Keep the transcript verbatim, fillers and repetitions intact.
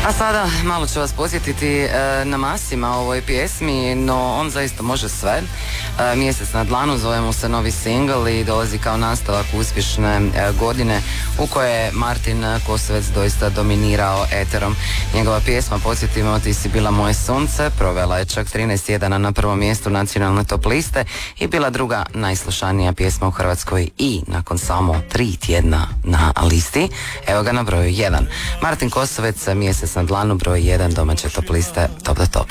A sada malo ću vas posjetiti e, na Masima ovoj pjesmi, no on zaista može sve. E, Mjesec na dlanu zove mu se novi singl i dolazi kao nastavak uspješne e, godine u kojoj je Martin Kosovec doista dominirao eterom. Njegova pjesma, podsjetimo, Ti si bila moje sunce, provela je čak trinaest tjedana na prvom mjestu nacionalne top liste i bila druga najslušanija pjesma u Hrvatskoj i nakon samo tri tjedna na listi, evo ga na broju jedan. Martin Kosovec, Mjesec na dlanu, broj jedan domaće top liste Top do Top.